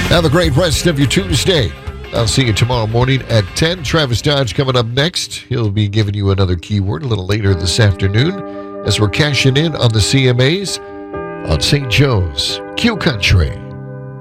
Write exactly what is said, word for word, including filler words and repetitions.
Have a great rest of your Tuesday. I'll see you tomorrow morning at ten. Travis Dodge coming up next. He'll be giving you another keyword a little later this afternoon as we're cashing in on the C M As on Saint Joe's Q Country.